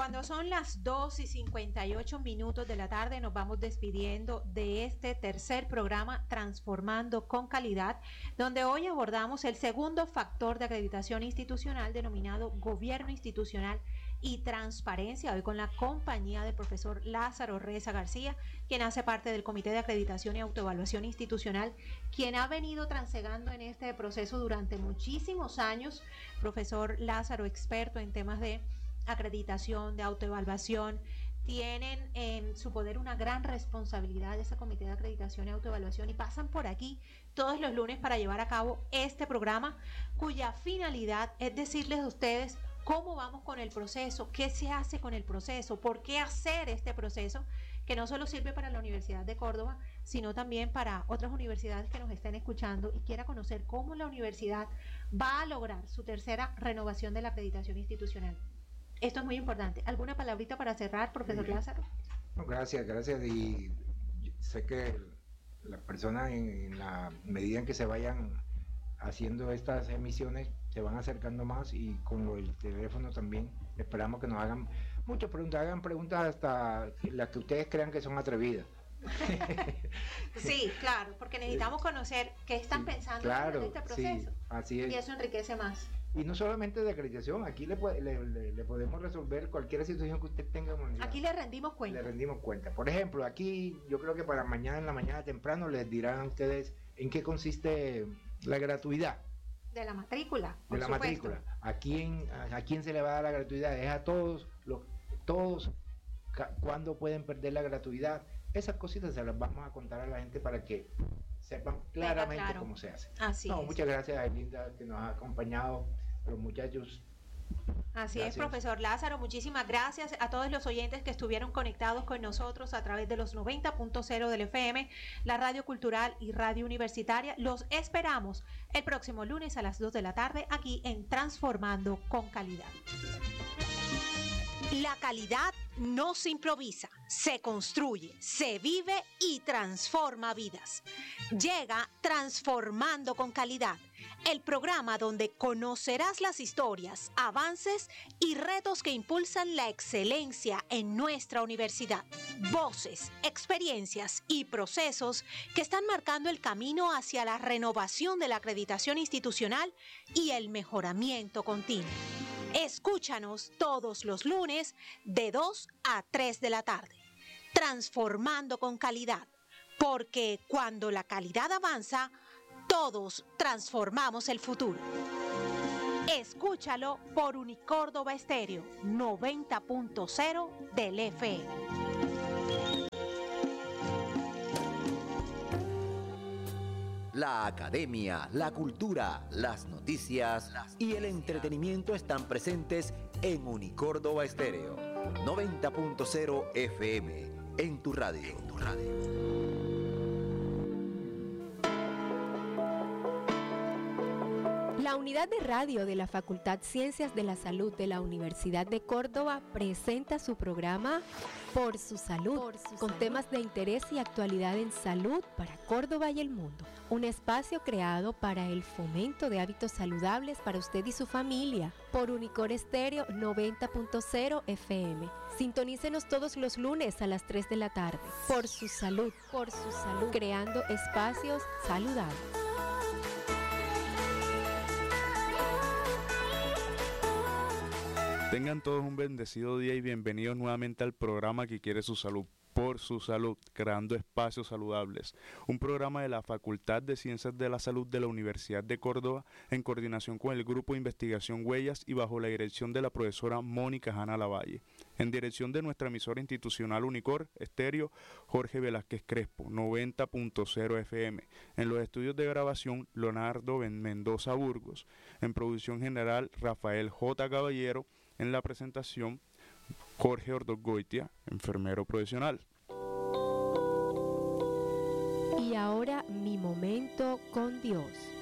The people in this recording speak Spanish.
Cuando son las 2:58 de la tarde, nos vamos despidiendo de este tercer programa Transformando con Calidad, donde hoy abordamos el segundo factor de acreditación institucional denominado Gobierno Institucional y Transparencia, hoy con la compañía del profesor Lázaro Reza García, quien hace parte del Comité de Acreditación y Autoevaluación Institucional, quien ha venido transegando en este proceso durante muchísimos años. Profesor Lázaro, experto en temas de acreditación, de autoevaluación, tienen en su poder una gran responsabilidad de ese Comité de Acreditación y Autoevaluación y pasan por aquí todos los lunes para llevar a cabo este programa, cuya finalidad es decirles a ustedes cómo vamos con el proceso, qué se hace con el proceso, por qué hacer este proceso, que no solo sirve para la Universidad de Córdoba, sino también para otras universidades que nos estén escuchando y quiera conocer cómo la universidad va a lograr su tercera renovación de la acreditación institucional. Esto es muy importante. ¿Alguna palabrita para cerrar, profesor Lázaro? No, gracias. Y sé que las personas en la medida en que se vayan haciendo estas emisiones se van acercando más, y con el teléfono también esperamos que nos hagan muchas preguntas, hagan preguntas hasta las que ustedes crean que son atrevidas. Sí, claro, porque necesitamos conocer qué están pensando en este proceso. Sí, así es. Y eso enriquece más. Y no solamente de acreditación, aquí le podemos resolver cualquier situación que usted tenga. Aquí le rendimos cuenta. Le rendimos cuenta. Por ejemplo, aquí yo creo que para mañana en la mañana temprano les dirán a ustedes en qué consiste la gratuidad. De la matrícula. De la matrícula. ¿A quién se le va a dar la gratuidad? Es a todos, ¿cuándo pueden perder la gratuidad? Esas cositas se las vamos a contar a la gente para que sepan claramente cómo se hace. Así es. Muchas gracias a Linda que nos ha acompañado, los muchachos. Así gracias. Es, profesor Lázaro, muchísimas gracias a todos los oyentes que estuvieron conectados con nosotros a través de los 90.0 del FM, la Radio Cultural y Radio Universitaria. Los esperamos el próximo lunes a las 2 de la tarde aquí en Transformando con Calidad. La calidad no se improvisa, se construye, se vive y transforma vidas. Llega Transformando con Calidad, el programa donde conocerás las historias, avances y retos que impulsan la excelencia en nuestra universidad. Voces, experiencias y procesos que están marcando el camino hacia la renovación de la acreditación institucional y el mejoramiento continuo. Escúchanos todos los lunes de 2 a 3 de la tarde. Transformando con calidad, porque cuando la calidad avanza, todos transformamos el futuro. Escúchalo por Unicórdoba Estéreo 90.0 del FM. La academia, la cultura, las noticias y el entretenimiento están presentes en Unicórdoba Estéreo 90.0 FM, en tu radio. La unidad de radio de la Facultad Ciencias de la Salud de la Universidad de Córdoba presenta su programa Por su Salud, con temas de interés y actualidad en salud para Córdoba y el mundo. Un espacio creado para el fomento de hábitos saludables para usted y su familia, por Unicor Estéreo 90.0 FM. Sintonícenos todos los lunes a las 3 de la tarde. Por su salud, creando espacios saludables. Tengan todos un bendecido día y bienvenidos nuevamente al programa que quiere su salud, por su salud, creando espacios saludables. Un programa de la Facultad de Ciencias de la Salud de la Universidad de Córdoba en coordinación con el Grupo de Investigación Huellas y bajo la dirección de la profesora Mónica Hanna Lavalle. En dirección de nuestra emisora institucional Unicor Estéreo, Jorge Velázquez Crespo, 90.0 FM. En los estudios de grabación, Leonardo Mendoza Burgos. En producción general, Rafael J. Caballero. En la presentación, Jorge Ordóñez, enfermero profesional. Y ahora, mi momento con Dios.